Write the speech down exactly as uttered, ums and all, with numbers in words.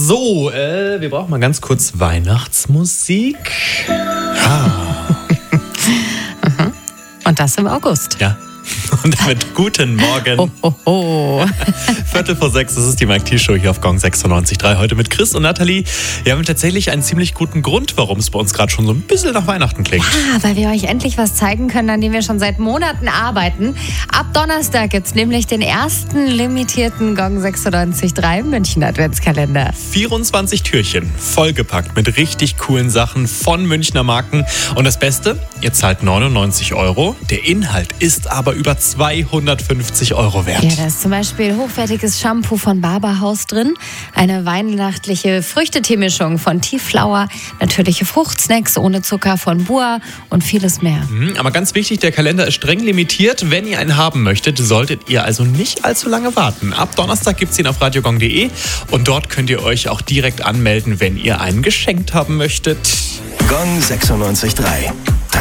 So, äh, wir brauchen mal ganz kurz Weihnachtsmusik. Ah. Und das im August. Ja. Und damit guten Morgen. Ho, ho, ho. Viertel vor sechs, das ist die Mike T-Show hier auf Gong sechsundneunzig Komma drei. Heute mit Chris und Nathalie. Wir haben tatsächlich einen ziemlich guten Grund, warum es bei uns gerade schon so ein bisschen nach Weihnachten klingt. Ja, weil wir euch endlich was zeigen können, an dem wir schon seit Monaten arbeiten. Ab Donnerstag gibt es nämlich den ersten limitierten Gong sechsundneunzig Komma drei München Adventskalender. vierundzwanzig Türchen, vollgepackt mit richtig coolen Sachen von Münchner Marken. Und das Beste, ihr zahlt neunundneunzig Euro. Der Inhalt ist aber über zweihundertfünfzig Euro wert. Ja, da ist zum Beispiel hochwertiges Shampoo von Barberhaus drin, eine weihnachtliche Früchteteemischung von Tiefflauer, natürliche Fruchtsnacks ohne Zucker von Bua und vieles mehr. Mhm, aber ganz wichtig, der Kalender ist streng limitiert. Wenn ihr einen haben möchtet, solltet ihr also nicht allzu lange warten. Ab Donnerstag gibt es ihn auf radiogong punkt de und dort könnt ihr euch auch direkt anmelden, wenn ihr einen geschenkt haben möchtet. Gong sechsundneunzig Komma drei.